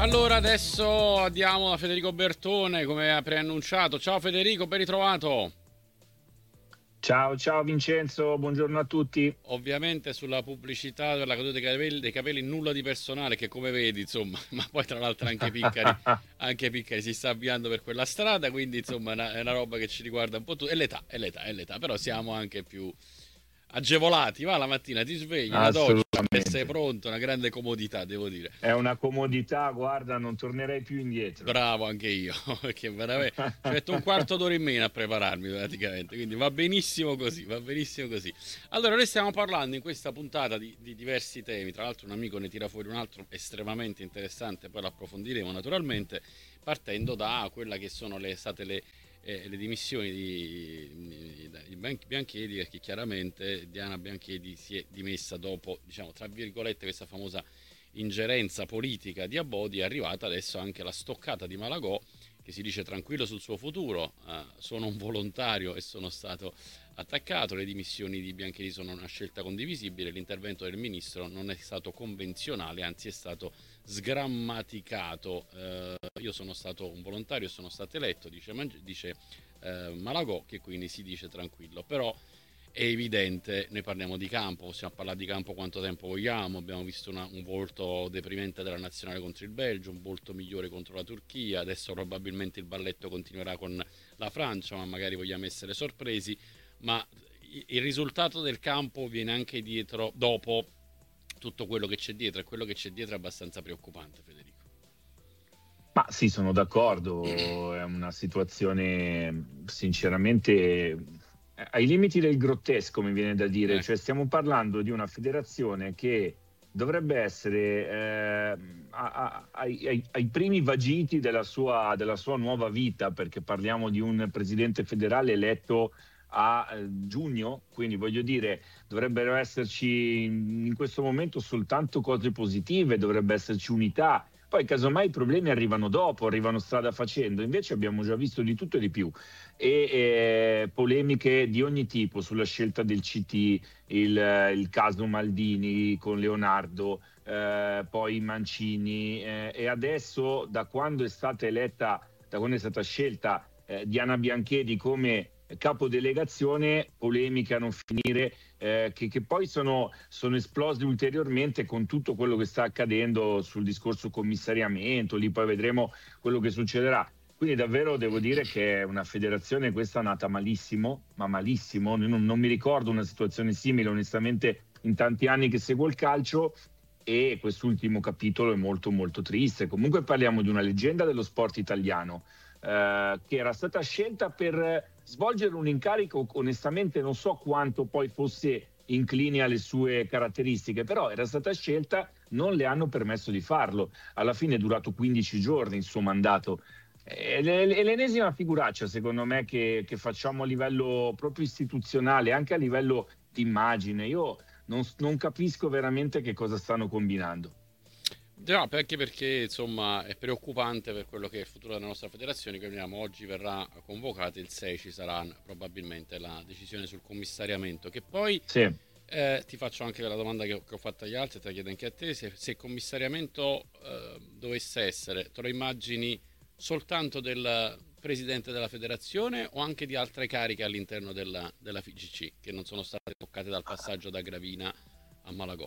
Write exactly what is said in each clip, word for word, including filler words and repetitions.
Allora adesso andiamo da Federico Bertone, come ha preannunciato. Ciao Federico, ben ritrovato. Ciao, ciao Vincenzo, buongiorno a tutti. Ovviamente sulla pubblicità per la caduta dei capelli, dei capelli nulla di personale, che come vedi, insomma, ma poi tra l'altro anche Piccari, anche Piccari si sta avviando per quella strada, quindi insomma è una, è una roba che ci riguarda un po' tutti. È l'età, è l'età, è l'età, però siamo anche più agevolati. Va la mattina, ti svegli, una doccia e sei Assolutamente. pronto, una grande comodità, devo dire. È una comodità, guarda, non tornerei più indietro. Bravo anche io, perché veramente ci metto un quarto d'ora in meno a prepararmi praticamente, quindi va benissimo così, va benissimo così. Allora, noi stiamo parlando in questa puntata di, di diversi temi, tra l'altro un amico ne tira fuori un altro estremamente interessante, poi lo approfondiremo naturalmente, partendo da quella che sono le, state le, eh, le dimissioni di, di Bianchedi, perché chiaramente Diana Bianchedi si è dimessa dopo, diciamo, tra virgolette, questa famosa ingerenza politica di Abodi. È arrivata adesso anche la stoccata di Malagò, che si dice tranquillo sul suo futuro, eh, sono un volontario e sono stato attaccato, le dimissioni di Bianchini sono una scelta condivisibile, l'intervento del ministro non è stato convenzionale, anzi è stato sgrammaticato, eh, io sono stato un volontario e sono stato eletto, dice, dice eh, Malagò, che quindi si dice tranquillo, però è evidente, noi parliamo di campo, possiamo parlare di campo quanto tempo vogliamo, abbiamo visto una, un volto deprimente della nazionale contro il Belgio, un volto migliore contro la Turchia, adesso probabilmente il balletto continuerà con la Francia, ma magari vogliamo essere sorpresi, ma il risultato del campo viene anche dietro, dopo tutto quello che c'è dietro, e quello che c'è dietro è abbastanza preoccupante, Federico. Ma sì, sono d'accordo, è una situazione sinceramente ai limiti del grottesco, mi viene da dire, Eh, cioè stiamo parlando di una federazione che dovrebbe essere eh, a- a- ai, ai- ai primi vagiti della sua, della sua nuova vita, perché parliamo di un presidente federale eletto a eh, giugno, quindi voglio dire, dovrebbero esserci in in questo momento soltanto cose positive, dovrebbe esserci unità. Poi, casomai, i problemi arrivano dopo, arrivano strada facendo. Invece abbiamo già visto di tutto e di più. E eh, polemiche di ogni tipo sulla scelta del C T, il, il caso Maldini con Leonardo, eh, poi Mancini. Eh, e adesso, da quando è stata eletta, da quando è stata scelta eh, Diana Bianchedi come capodelegazione, polemiche a non finire, eh, che, che poi sono, sono esplose ulteriormente con tutto quello che sta accadendo sul discorso commissariamento, lì poi vedremo quello che succederà. Quindi davvero devo dire che è una federazione questa nata malissimo, ma malissimo. Non, non mi ricordo una situazione simile, onestamente, in tanti anni che seguo il calcio, e quest'ultimo capitolo è molto molto triste. Comunque parliamo di una leggenda dello sport italiano, eh, che era stata scelta per svolgere un incarico, onestamente non so quanto poi fosse incline alle sue caratteristiche, però era stata scelta, non le hanno permesso di farlo. Alla fine è durato quindici giorni il suo mandato. È l'ennesima figuraccia, secondo me, che, che facciamo a livello proprio istituzionale, anche a livello di immagine. Io non, non capisco veramente che cosa stanno combinando. Già, anche perché insomma è preoccupante per quello che è il futuro della nostra federazione, che vediamo oggi verrà convocata, il sei ci sarà probabilmente la decisione sul commissariamento, che poi Sì. eh, ti faccio anche la domanda che ho, che ho fatto agli altri, te la chiedo anche a te, se, se il commissariamento eh, dovesse essere, te lo immagini soltanto del presidente della federazione o anche di altre cariche all'interno della, della F I G C che non sono state toccate dal passaggio da Gravina a Malagò?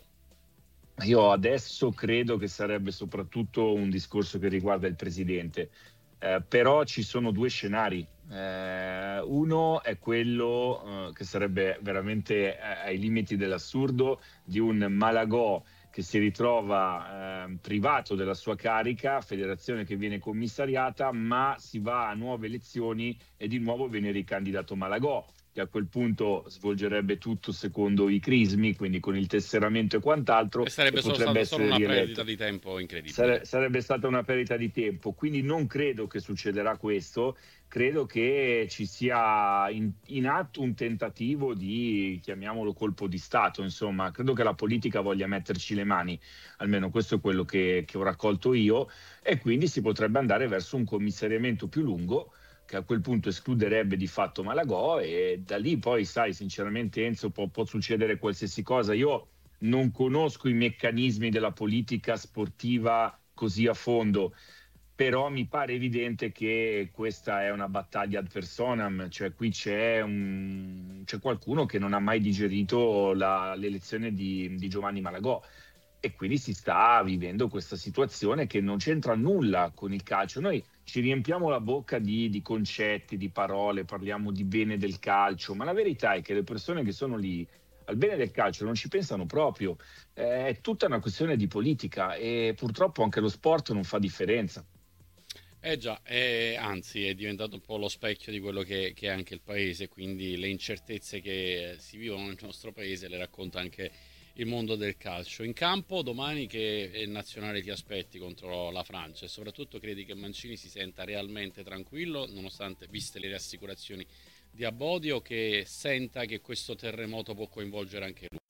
Io adesso credo che sarebbe soprattutto un discorso che riguarda il presidente. Eh, però ci sono due scenari. Eh, uno è quello eh, che sarebbe veramente eh, ai limiti dell'assurdo, di un Malagò che si ritrova eh, privato della sua carica, federazione che viene commissariata, ma si va a nuove elezioni e di nuovo viene ricandidato Malagò, che a quel punto svolgerebbe tutto secondo i crismi, quindi con il tesseramento e E quant'altro, e sarebbe solo potrebbe stata solo essere una perdita rieletto. di tempo incredibile. Sare- sarebbe stata una perdita di tempo, quindi non credo che succederà questo. Credo che ci sia in, in atto un tentativo di, chiamiamolo, colpo di Stato, insomma. Credo che la politica voglia metterci le mani, almeno questo è quello che, che ho raccolto io, e quindi si potrebbe andare verso un commissariamento più lungo, che a quel punto escluderebbe di fatto Malagò, e da lì poi, sai, sinceramente, Enzo, può, può succedere qualsiasi cosa. Io non conosco i meccanismi della politica sportiva così a fondo, però mi pare evidente che questa è una battaglia ad personam, cioè qui c'è, un, c'è qualcuno che non ha mai digerito la, l'elezione di, di Giovanni Malagò, e quindi si sta vivendo questa situazione che non c'entra nulla con il calcio. Noi ci riempiamo la bocca di, di concetti, di parole, parliamo di bene del calcio, ma la verità è che le persone che sono lì al bene del calcio non ci pensano proprio. Eh, è tutta una questione di politica e purtroppo anche lo sport non fa differenza. Eh già, eh, anzi è diventato un po' lo specchio di quello che, che è anche il paese, quindi le incertezze che si vivono nel nostro paese le racconta anche il mondo del calcio. In campo domani che nazionale ti aspetti contro la Francia, e soprattutto credi che Mancini si senta realmente tranquillo, nonostante, viste le rassicurazioni di Abodio, che senta che questo terremoto può coinvolgere anche lui?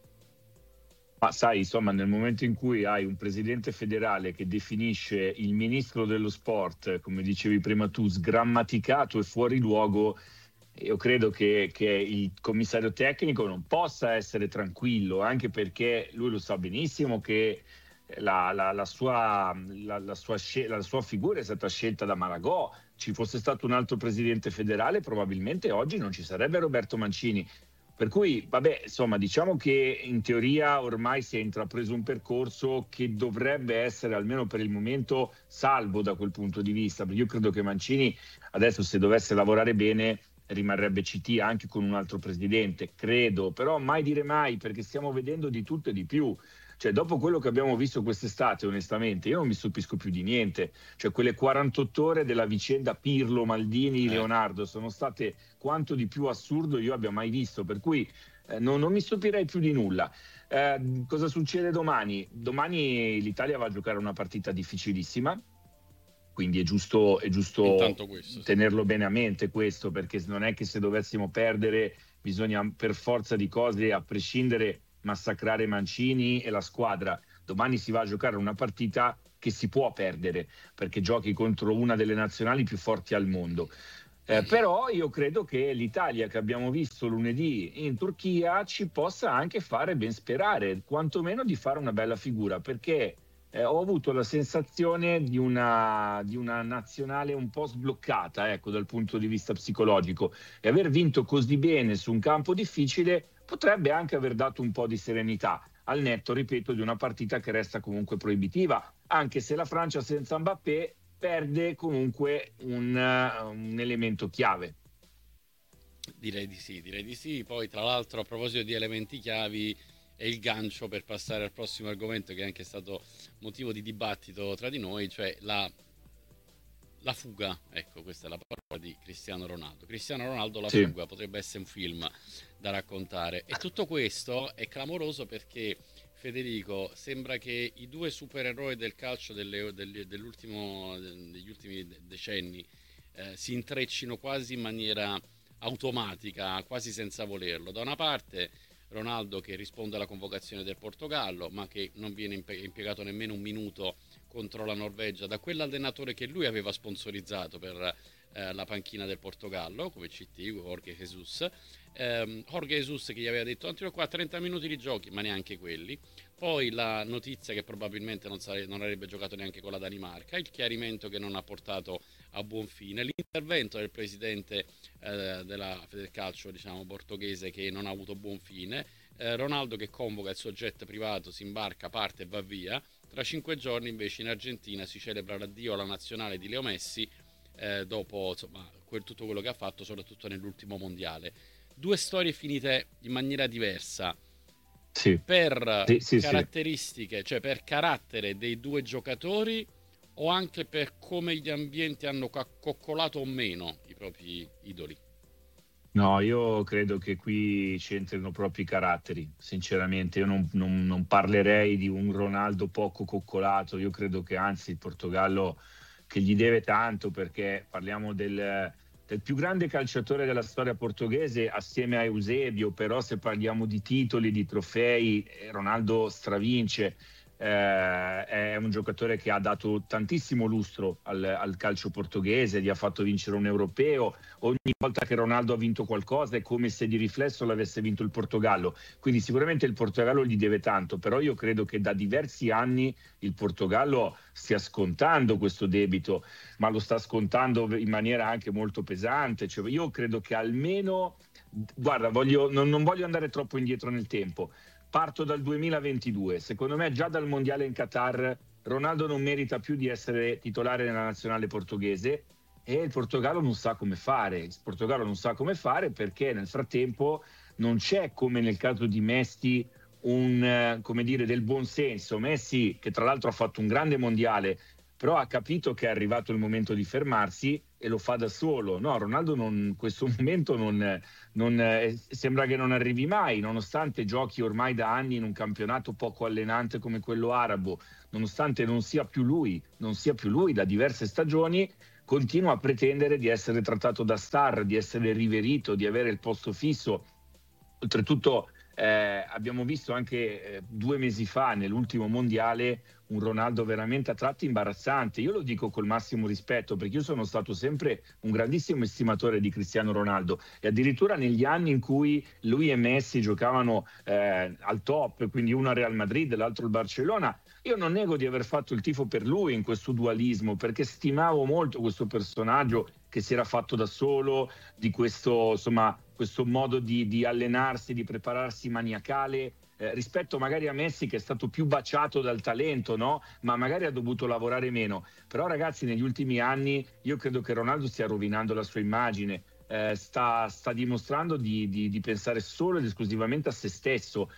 Ma sai, insomma, nel momento in cui hai un presidente federale che definisce il ministro dello sport, come dicevi prima tu, sgrammaticato e fuori luogo, io credo che, che il commissario tecnico non possa essere tranquillo, anche perché lui lo sa benissimo che la, la- la sua, la- la sua scel- la sua figura è stata scelta da Malagò. Ci fosse stato un altro presidente federale, probabilmente oggi non ci sarebbe Roberto Mancini. Per cui, vabbè, insomma, diciamo che in teoria ormai si è intrapreso un percorso che dovrebbe essere, almeno per il momento, salvo da quel punto di vista, perché io credo che Mancini adesso, se dovesse lavorare bene, rimarrebbe C T anche con un altro presidente, credo, però mai dire mai, perché stiamo vedendo di tutto e di più. Cioè, dopo quello che abbiamo visto quest'estate, onestamente, io non mi stupisco più di niente. Cioè, quelle quarantotto ore della vicenda Pirlo, Maldini, Eh. Leonardo sono state quanto di più assurdo io abbia mai visto, per cui eh, non, non mi stupirei più di nulla. Eh, cosa succede domani? Domani l'Italia va a giocare una partita difficilissima, quindi è giusto, è giusto Intanto questo, sì. tenerlo bene a mente questo, perché non è che se dovessimo perdere bisogna per forza di cose, a prescindere, massacrare Mancini e la squadra. Domani si va a giocare una partita che si può perdere, perché giochi contro una delle nazionali più forti al mondo. Eh, però io credo che l'Italia che abbiamo visto lunedì in Turchia ci possa anche fare ben sperare, quantomeno di fare una bella figura, perché eh, ho avuto la sensazione di una, di una nazionale un po' sbloccata, ecco, dal punto di vista psicologico, e aver vinto così bene su un campo difficile potrebbe anche aver dato un po' di serenità, al netto, ripeto, di una partita che resta comunque proibitiva, anche se la Francia senza Mbappé perde comunque un, uh, un elemento chiave. Direi di sì, direi di sì. Poi, tra l'altro, a proposito di elementi chiavi, è il gancio per passare al prossimo argomento, che è anche stato motivo di dibattito tra di noi, cioè la, la fuga. Ecco, questa è la parola di Cristiano Ronaldo. Cristiano Ronaldo, la Sì. fuga, potrebbe essere un film da raccontare. E tutto questo è clamoroso perché, Federico, sembra che i due supereroi del calcio delle- delle- dell'ultimo, degli ultimi decenni eh, si intreccino quasi in maniera automatica, quasi senza volerlo. Da una parte Ronaldo che risponde alla convocazione del Portogallo, ma che non viene impe- impiegato nemmeno un minuto contro la Norvegia da quell'allenatore che lui aveva sponsorizzato per eh, la panchina del Portogallo come C T, Jorge Jesus. Ehm, Jorge Jesus che gli aveva detto: "Antino qua trenta minuti di giochi", ma neanche quelli. Poi la notizia che probabilmente non, sare- non avrebbe giocato neanche con la Danimarca, il chiarimento che non ha portato a buon fine, l'intervento del presidente eh, della Federcalcio, diciamo, portoghese, che non ha avuto buon fine, eh, Ronaldo che convoca il suo jet privato, si imbarca, parte e va via. Tra cinque giorni invece in Argentina si celebra l'addio alla nazionale di Leo Messi, eh, dopo insomma, quel, tutto quello che ha fatto, soprattutto nell'ultimo mondiale. Due storie finite in maniera diversa Sì, per sì, sì, sì. caratteristiche, cioè per carattere dei due giocatori, o anche per come gli ambienti hanno coccolato o meno i propri idoli. No, io credo che qui c'entrino proprio i caratteri, sinceramente. Io non, non- non parlerei di un Ronaldo poco coccolato. Io credo che anzi il Portogallo, che gli deve tanto, perché parliamo del, del più grande calciatore della storia portoghese assieme a Eusebio, però se parliamo di titoli, di trofei, eh, Ronaldo stravince. eh, è un giocatore che ha dato tantissimo lustro al, al calcio portoghese, gli ha fatto vincere un europeo. Ogni volta che Ronaldo ha vinto qualcosa è come se di riflesso l'avesse vinto il Portogallo, quindi sicuramente il Portogallo gli deve tanto, però io credo che da diversi anni il Portogallo stia scontando questo debito, ma lo sta scontando in maniera anche molto pesante. Cioè, io credo che almeno, guarda, voglio, non, non voglio andare troppo indietro nel tempo. Parto dal duemilaventidue. Secondo me già dal mondiale in Qatar Ronaldo non merita più di essere titolare nella nazionale portoghese, e il Portogallo non sa come fare. Il Portogallo non sa come fare perché nel frattempo non c'è, come nel caso di Messi, un, eh, come dire, del buonsenso. Messi, che tra l'altro ha fatto un grande mondiale, però ha capito che è arrivato il momento di fermarsi e lo fa da solo. No, Ronaldo non, in questo momento non, non, eh, sembra che non arrivi mai, nonostante giochi ormai da anni in un campionato poco allenante come quello arabo, nonostante non sia più lui, non sia più lui da diverse stagioni, continua a pretendere di essere trattato da star, di essere riverito, di avere il posto fisso. Oltretutto eh, abbiamo visto anche eh, due mesi fa nell'ultimo mondiale un Ronaldo veramente a tratti imbarazzante. Io lo dico col massimo rispetto, perché io sono stato sempre un grandissimo estimatore di Cristiano Ronaldo, e addirittura negli anni in cui lui e Messi giocavano eh, al top, quindi uno al Real Madrid e l'altro al Barcellona, io non nego di aver fatto il tifo per lui in questo dualismo, perché stimavo molto questo personaggio che si era fatto da solo, di questo, insomma, questo modo di, di allenarsi, di prepararsi maniacale, eh, rispetto magari a Messi, che è stato più baciato dal talento, no? Ma magari ha dovuto lavorare meno. Però ragazzi, negli ultimi anni io credo che Ronaldo stia rovinando la sua immagine, eh, sta, sta dimostrando di, di, di pensare solo ed esclusivamente a se stesso.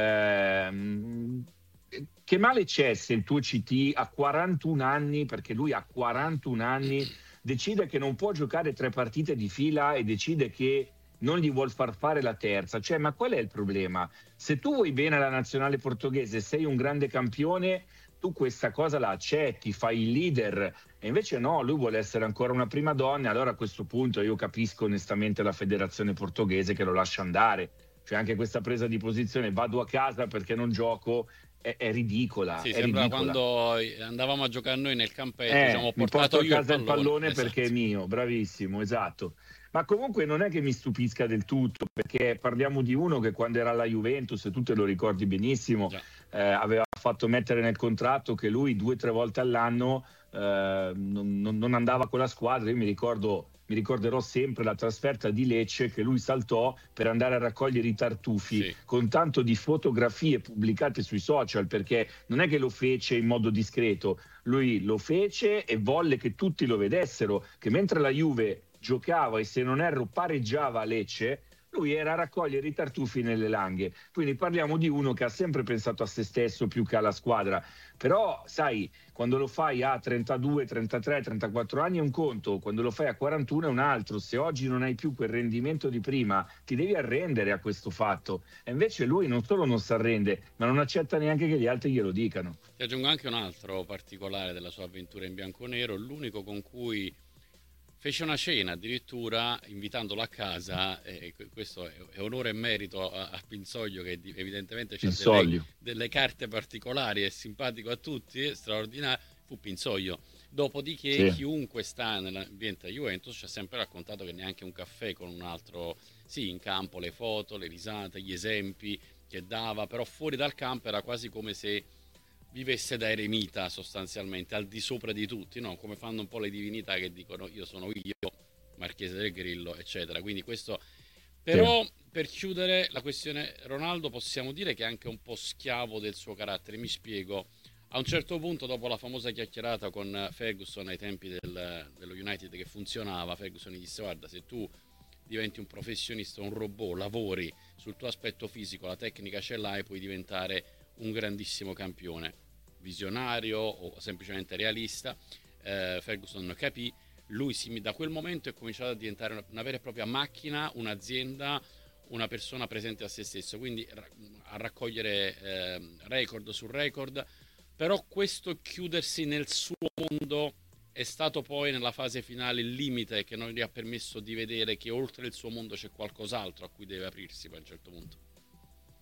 Eh, che male c'è se il tuo C T a quarantuno anni, perché lui ha quarantuno anni, decide che non può giocare tre partite di fila e decide che non gli vuol far fare la terza? Cioè, ma qual è il problema? Se tu vuoi bene alla nazionale portoghese, sei un grande campione, tu questa cosa la accetti, fai il leader, e invece no, lui vuole essere ancora una prima donna. Allora a questo punto io capisco onestamente la federazione portoghese che lo lascia andare. Cioè anche questa presa di posizione, vado a casa perché non gioco, è, è ridicola, Sì, è sembra ridicola. quando andavamo a giocare noi nel campetto, diciamo, Eh, ho mi porto portato a io il casa il pallone. pallone perché è Esatto. mio, bravissimo, esatto. Ma comunque non è che mi stupisca del tutto, perché parliamo di uno che quando era alla Juventus, e tu te lo ricordi benissimo, Già. eh, aveva fatto mettere nel contratto che lui due o tre volte all'anno eh, non, non- non andava con la squadra. Io mi ricordo, mi ricorderò sempre la trasferta di Lecce che lui saltò per andare a raccogliere i tartufi, Sì. con tanto di fotografie pubblicate sui social, perché non è che lo fece in modo discreto, lui lo fece e volle che tutti lo vedessero, che mentre la Juve giocava e, se non erro, pareggiava a Lecce, lui era a raccogliere i tartufi nelle langhe. Quindi parliamo di uno che ha sempre pensato a se stesso più che alla squadra. Però sai, quando lo fai a trentadue, trentatré, trentaquattro anni è un conto, quando lo fai a quarantuno è un altro. Se oggi non hai più quel rendimento di prima, ti devi arrendere a questo fatto. E invece lui non solo non si arrende, ma non accetta neanche che gli altri glielo dicano. Ti aggiungo anche un altro particolare della sua avventura in bianconero, l'unico con cui fece una cena addirittura invitandolo a casa, e questo è onore e merito a, a Pinzoglio, che evidentemente ha Il delle, soglio. delle carte particolari, è simpatico a tutti, straordinario, fu Pinzoglio. Dopodiché Sì. chiunque sta nell'ambiente della Juventus ci ha sempre raccontato che neanche un caffè con un altro, sì, in campo le foto, le risate, gli esempi che dava, però fuori dal campo era quasi come se vivesse da eremita, sostanzialmente, al di sopra di tutti, no? Come fanno un po' le divinità che dicono io sono io, Marchese del Grillo, eccetera. Quindi questo. Sì. Però, per chiudere la questione Ronaldo, possiamo dire che è anche un po' schiavo del suo carattere. Mi spiego. A un certo punto, dopo la famosa chiacchierata con Ferguson ai tempi del, dello United che funzionava, Ferguson gli disse: guarda, se tu diventi un professionista, un robot, lavori sul tuo aspetto fisico, la tecnica ce l'hai, puoi diventare un grandissimo campione. Visionario o semplicemente realista, eh, Ferguson capì. Lui si, da quel momento è cominciato a diventare una, una vera e propria macchina, un'azienda, una persona presente a se stesso, quindi a raccogliere eh, record su record. Però questo chiudersi nel suo mondo è stato poi nella fase finale il limite che non gli ha permesso di vedere che oltre il suo mondo c'è qualcos'altro a cui deve aprirsi poi a un certo punto.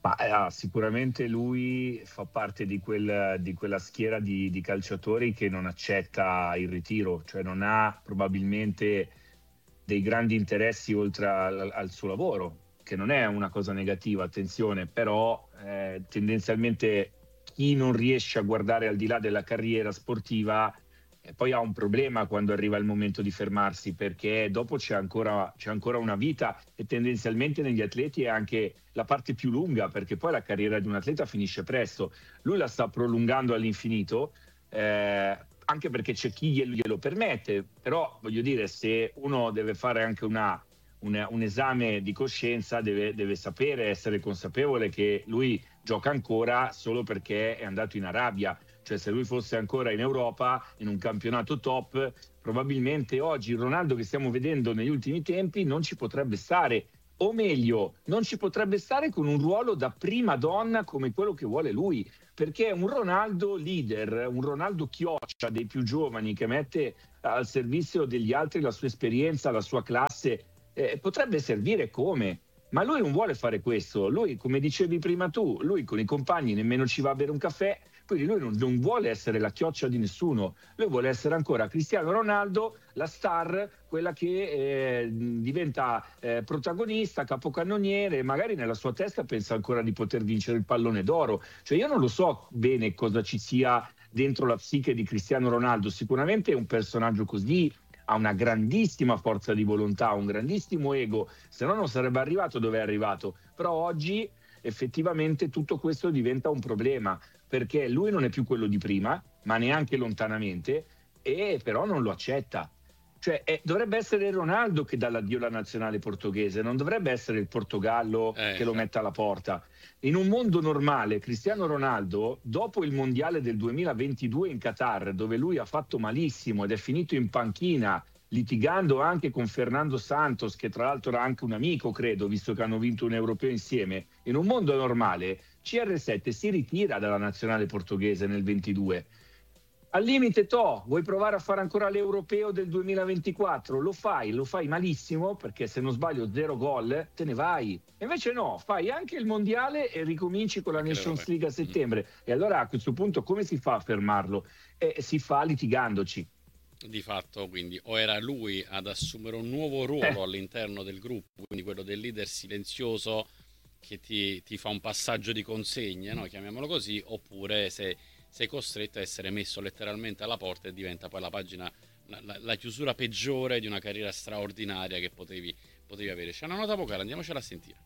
Ma eh, sicuramente lui fa parte di, quel- di quella schiera di, di calciatori che non accetta il ritiro, cioè non ha probabilmente dei grandi interessi oltre al, al suo lavoro, che non è una cosa negativa, attenzione, però eh, tendenzialmente chi non riesce a guardare al di là della carriera sportiva eh, poi ha un problema quando arriva il momento di fermarsi, perché dopo c'è ancora, c'è ancora una vita e tendenzialmente negli atleti è anche la parte più lunga, perché poi la carriera di un atleta finisce presto. Lui la sta prolungando all'infinito, eh, anche perché c'è chi glielo, glielo permette, però voglio dire, se uno deve fare anche una, un, un esame di coscienza, deve, deve sapere, essere consapevole che lui gioca ancora solo perché è andato in Arabia. Cioè, se lui fosse ancora in Europa, in un campionato top, probabilmente oggi il Ronaldo che stiamo vedendo negli ultimi tempi non ci potrebbe stare, o meglio, non ci potrebbe stare con un ruolo da prima donna come quello che vuole lui, perché è un Ronaldo leader, un Ronaldo chioccia dei più giovani che mette al servizio degli altri la sua esperienza, la sua classe, eh, potrebbe servire come. Ma lui non vuole fare questo, lui, come dicevi prima tu, lui con i compagni nemmeno ci va a bere un caffè, quindi lui non, non vuole essere la chioccia di nessuno, lui vuole essere ancora Cristiano Ronaldo, la star, quella che eh, diventa eh, protagonista, capocannoniere, magari nella sua testa pensa ancora di poter vincere il pallone d'oro. Cioè io non lo so bene cosa ci sia dentro la psiche di Cristiano Ronaldo, sicuramente è un personaggio così, ha una grandissima forza di volontà, un grandissimo ego, se no non sarebbe arrivato dove è arrivato. Però oggi effettivamente tutto questo diventa un problema, perché lui non è più quello di prima, ma neanche lontanamente, e però non lo accetta. Cioè, eh, dovrebbe essere Ronaldo che dà l'addio alla nazionale portoghese, non dovrebbe essere il Portogallo Eh, che lo mette alla porta. In un mondo normale, Cristiano Ronaldo, dopo il mondiale del duemilaventidue in Qatar, dove lui ha fatto malissimo ed è finito in panchina, litigando anche con Fernando Santos, che tra l'altro era anche un amico, credo, visto che hanno vinto un europeo insieme, in un mondo normale, C R sette si ritira dalla nazionale portoghese nel ventidue. Al limite, to, vuoi provare a fare ancora l'europeo del duemilaventiquattro? Lo fai, lo fai malissimo, perché se non sbaglio zero gol, te ne vai. E invece no, fai anche il mondiale e ricominci con la anche Nations l'Europeo. League a settembre. E allora a questo punto come si fa a fermarlo? Eh, si fa litigandoci. Di fatto, quindi, o era lui ad assumere un nuovo ruolo Eh, all'interno del gruppo, quindi quello del leader silenzioso che ti, ti fa un passaggio di consegne, no? Chiamiamolo così, oppure se sei costretto a essere messo letteralmente alla porta e diventa poi la pagina, la, la- la chiusura peggiore di una carriera straordinaria che potevi, potevi avere. C'è una nota vocale, andiamocela a sentire.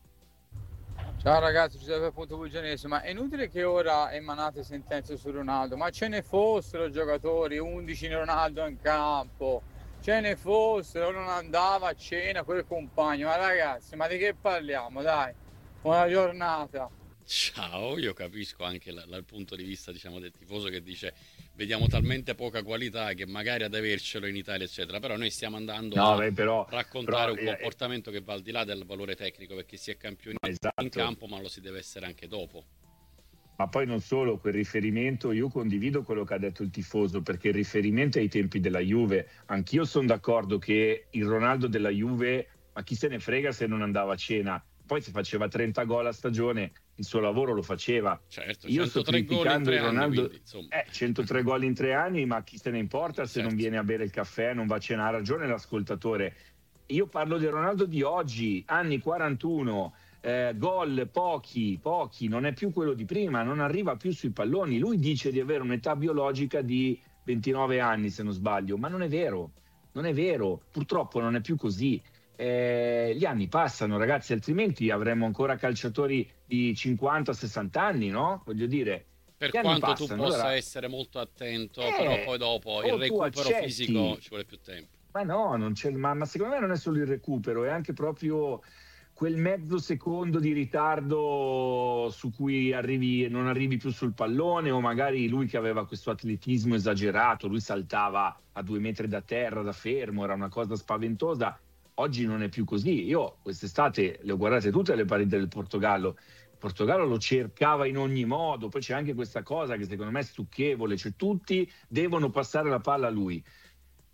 Ciao ragazzi, Giuseppe appunto Puglianese, ma è inutile che ora emanate sentenze su Ronaldo, ma ce ne fossero giocatori, undici Ronaldo in campo, ce ne fossero, non andava a cena con il compagno, ma ragazzi, ma di che parliamo, dai, buona giornata. Ciao, io capisco anche la- dal punto di vista, diciamo, del tifoso che dice vediamo talmente poca qualità che magari ad avercelo in Italia, eccetera. Però noi stiamo andando no, a beh, però, raccontare però un eh, eh, comportamento che va al di là del valore tecnico, perché si è campioni in esatto. campo, ma lo si deve essere anche dopo. Ma poi non solo, quel riferimento, io condivido quello che ha detto il tifoso, perché il riferimento è ai tempi della Juve. Anch'io sono d'accordo che il Ronaldo della Juve, ma chi se ne frega se non andava a cena? Poi se faceva trenta gol a stagione, il suo lavoro lo faceva. Certo, Io sto centotré gol in criticando tre il anni, Ronaldo, quindi insomma, eh, centotré gol in tre anni, ma chi se ne importa se non certo. viene a bere il caffè, non va a cena? Ha ragione l'ascoltatore. Io parlo del Ronaldo di oggi, anni quarantuno, eh, gol pochi, pochi, non è più quello di prima, non arriva più sui palloni. Lui dice di avere un'età biologica di ventinove anni, se non sbaglio, ma non è vero, non è vero, purtroppo non è più così. Eh, gli anni passano, ragazzi, altrimenti avremmo ancora calciatori di cinquanta sessanta anni, no? Voglio dire, Per gli anni quanto tu passano, possa allora, essere molto attento, però eh, poi dopo il o tu recupero fisico accetti. ci vuole più tempo. Ma no, non c'è, ma, ma secondo me non è solo il recupero, è anche proprio quel mezzo secondo di ritardo su cui arrivi, non arrivi più sul pallone, o magari lui che aveva questo atletismo esagerato, lui saltava a due metri da terra, da fermo, era una cosa spaventosa. Oggi non è più così. Io quest'estate le ho guardate tutte le partite del Portogallo. Il Portogallo lo cercava in ogni modo, poi c'è anche questa cosa che secondo me è stucchevole, cioè tutti devono passare la palla a lui.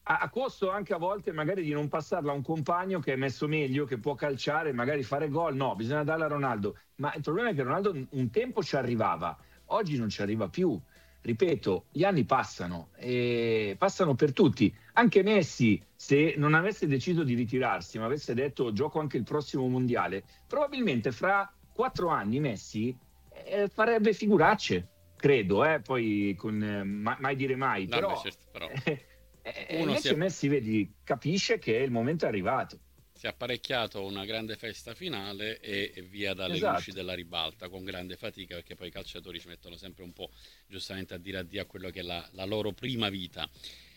a, a costo anche a volte magari di non passarla a un compagno che è messo meglio, che può calciare, magari fare gol. No, bisogna darla a Ronaldo. Ma il problema è che Ronaldo un tempo ci arrivava, oggi non ci arriva più. Ripeto, gli anni passano e passano per tutti. Anche Messi, se non avesse deciso di ritirarsi, ma avesse detto gioco anche il prossimo mondiale, probabilmente fra quattro anni Messi eh, farebbe figuracce, credo, eh, poi con eh, ma, mai dire mai. No, Però, beh, certo, però. eh, eh, Uno invece si è, Messi, vedi, capisce che il momento è arrivato. si è apparecchiato una grande festa finale e, e via dalle Esatto. luci della ribalta con grande fatica, perché poi i calciatori ci mettono sempre un po' giustamente a dire addio a quello che è la, la loro prima vita.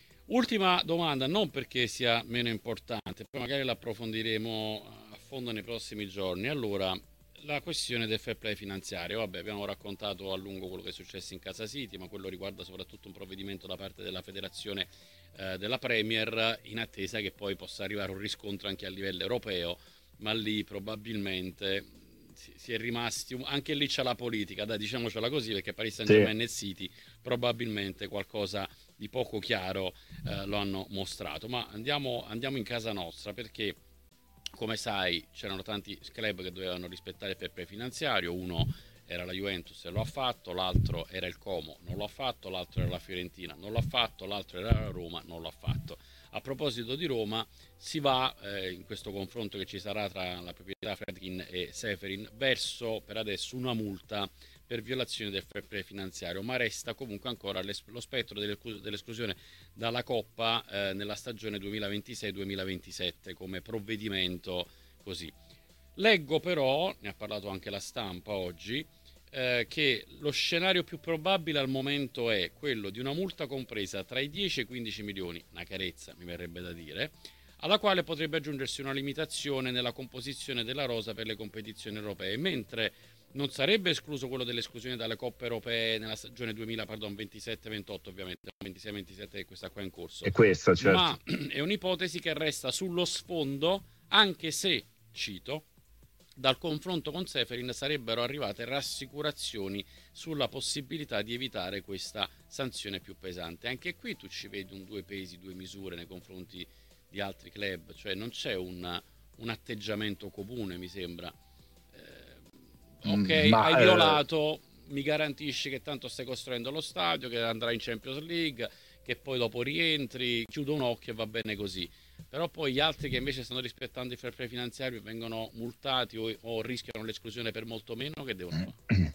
Ultima domanda, non perché sia meno importante, poi magari l'approfondiremo a fondo nei prossimi giorni. Allora, la questione del fair play finanziario, vabbè, abbiamo raccontato a lungo quello che è successo in Casa City, ma quello riguarda soprattutto un provvedimento da parte della federazione eh, della Premier, in attesa che poi possa arrivare un riscontro anche a livello europeo, ma lì probabilmente si, si è rimasti, anche lì c'è la politica, dai, diciamocela così, perché Paris Saint-Germain Sì. e City probabilmente qualcosa di poco chiaro eh, lo hanno mostrato. Ma andiamo, andiamo in casa nostra, perché come sai c'erano tanti club che dovevano rispettare il fair play finanziario. Uno era la Juventus e lo ha fatto, l'altro era il Como, non lo ha fatto, l'altro era la Fiorentina, non l'ha fatto, l'altro era la Roma, non l'ha fatto. A proposito di Roma, si va eh, in questo confronto che ci sarà tra la proprietà Friedkin e Seferin verso per adesso una multa per violazione del fair play finanziario, ma resta comunque ancora lo spettro dell'esclusione dalla Coppa eh, nella stagione duemilaventisei duemilaventisette come provvedimento così. Leggo però, ne ha parlato anche la stampa oggi, eh, che lo scenario più probabile al momento è quello di una multa compresa tra i dieci e i quindici milioni, una carezza mi verrebbe da dire, alla quale potrebbe aggiungersi una limitazione nella composizione della rosa per le competizioni europee, mentre non sarebbe escluso quello dell'esclusione dalle coppe europee nella stagione duemila, pardon, ventisette ventotto ovviamente, ventisei ventisette è questa qua in corso. È questa, certo. Ma è un'ipotesi che resta sullo sfondo, anche se, cito, dal confronto con Seferin sarebbero arrivate rassicurazioni sulla possibilità di evitare questa sanzione più pesante. Anche qui tu ci vedi un due pesi, due misure nei confronti di altri club, cioè non c'è un, un atteggiamento comune, mi sembra. Ok, Ma, hai eh, violato, mi garantisci che tanto stai costruendo lo stadio, che andrai in Champions League, che poi dopo rientri, chiudo un occhio e va bene così. Però poi gli altri che invece stanno rispettando il fair play finanziario vengono multati o, o rischiano l'esclusione per molto meno, che devono fare?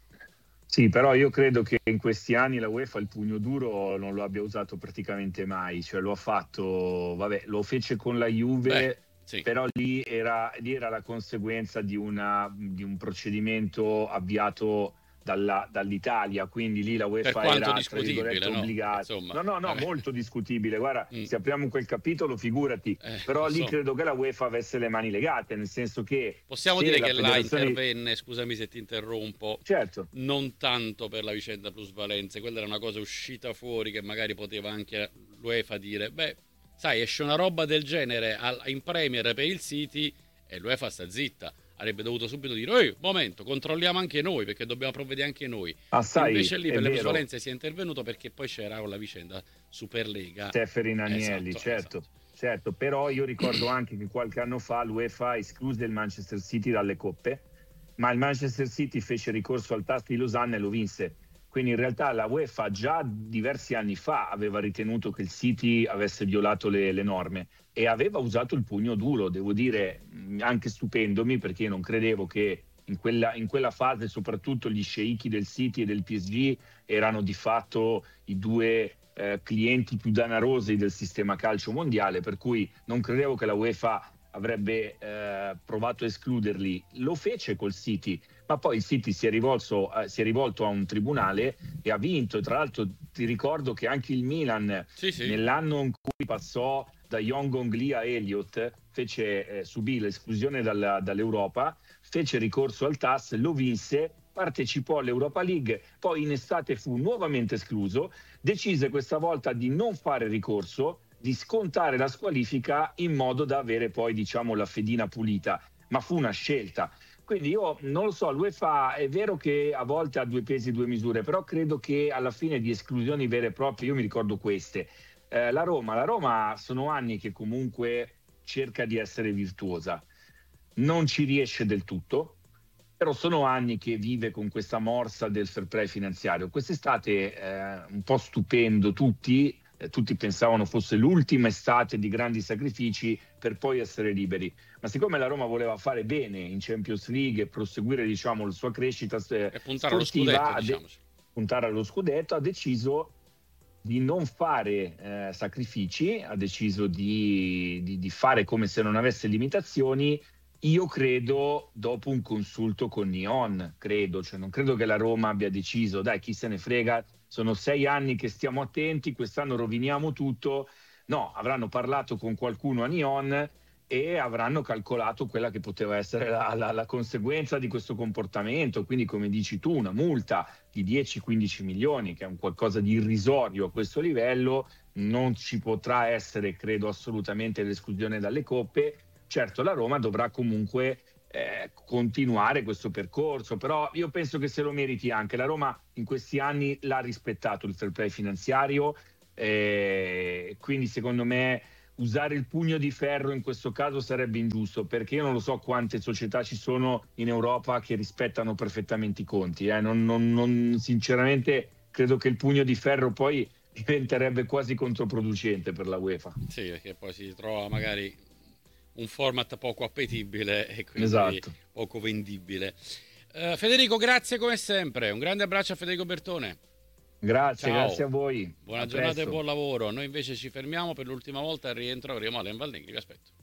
Sì, però io credo che in questi anni la UEFA il pugno duro non lo abbia usato praticamente mai, cioè lo ha fatto, vabbè, lo fece con la Juve. Beh, sì. Però lì era, lì era la conseguenza di, una, di un procedimento avviato dalla, dall'Italia, quindi lì la UEFA era tra virgolette no? obbligata. Insomma, no, no, no, vabbè. molto discutibile. Guarda, Mm. se apriamo quel capitolo, figurati. Eh, però lì so. credo che la UEFA avesse le mani legate, nel senso che possiamo se dire la che là federazione... intervenne, scusami se ti interrompo, certo, non tanto per la vicenda plusvalenze, quella era una cosa uscita fuori che magari poteva anche l'UEFA dire, beh, sai, esce una roba del genere in Premier per il City e l'UEFA sta zitta. Avrebbe dovuto subito dire, ehi, momento, controlliamo anche noi perché dobbiamo provvedere anche noi. ah, sai, invece lì per le vero. plusvalenze si è intervenuto perché poi c'era la vicenda Superlega. Seferin Agnelli, esatto, certo. Esatto. Certo, però io ricordo anche che qualche anno fa l'UEFA escluse il Manchester City dalle coppe, ma il Manchester City fece ricorso al T A S di Losanna e lo vinse. Quindi in realtà la UEFA già diversi anni fa aveva ritenuto che il City avesse violato le, le norme e aveva usato il pugno duro, devo dire, anche stupendomi, perché io non credevo che in quella, in quella fase soprattutto gli sceicchi del City e del P S G erano di fatto i due eh, clienti più danarosi del sistema calcio mondiale, per cui non credevo che la UEFA avrebbe eh, provato a escluderli. Lo fece col City, ma poi il City si è, rivolto, eh, si è rivolto a un tribunale e ha vinto. Tra l'altro ti ricordo che anche il Milan, sì, sì. nell'anno in cui passò da Yongongli a Elliott, fece eh, subì l'esclusione dalla, dall'Europa, fece ricorso al T A S, lo vinse, partecipò all'Europa League, poi in estate fu nuovamente escluso, decise questa volta di non fare ricorso, di scontare la squalifica in modo da avere poi, diciamo, la fedina pulita, ma fu una scelta. Quindi io non lo so, l'UEFA è vero che a volte ha due pesi e due misure, però credo che alla fine di esclusioni vere e proprie, io mi ricordo queste, eh, la Roma, la Roma sono anni che comunque cerca di essere virtuosa, non ci riesce del tutto, però sono anni che vive con questa morsa del fair play finanziario. Quest'estate eh, un po' stupendo tutti, eh, tutti pensavano fosse l'ultima estate di grandi sacrifici per poi essere liberi, ma siccome la Roma voleva fare bene in Champions League e proseguire, diciamo, la sua crescita eh, e puntare allo scudetto, diciamo. puntare allo scudetto, ha deciso di non fare eh, sacrifici, ha deciso di, di, di fare come se non avesse limitazioni. Io credo, dopo un consulto con Nyon, credo, cioè non credo che la Roma abbia deciso, dai, chi se ne frega, sono sei anni che stiamo attenti, quest'anno roviniamo tutto. No, avranno parlato con qualcuno a Nyon e avranno calcolato quella che poteva essere la, la, la conseguenza di questo comportamento. Quindi, come dici tu, una multa di dieci quindici milioni, che è un qualcosa di irrisorio a questo livello, non ci potrà essere, credo, assolutamente l'esclusione dalle coppe. Certo, la Roma dovrà comunque eh, continuare questo percorso, però io penso che se lo meriti anche. La Roma in questi anni l'ha rispettato il fair play finanziario, eh, quindi secondo me usare il pugno di ferro in questo caso sarebbe ingiusto, perché io non lo so quante società ci sono in Europa che rispettano perfettamente i conti. Eh. Non, non, non, sinceramente credo che il pugno di ferro poi diventerebbe quasi controproducente per la UEFA. Sì, perché poi si trova magari un format poco appetibile e quindi esatto. poco vendibile. Uh, Federico, grazie come sempre. Un grande abbraccio a Federico Bertone. Grazie, Ciao. grazie a voi. Buona a giornata presto. e buon lavoro. Noi invece ci fermiamo per l'ultima volta, al rientro avremo Alain Valnegri. Vi aspetto.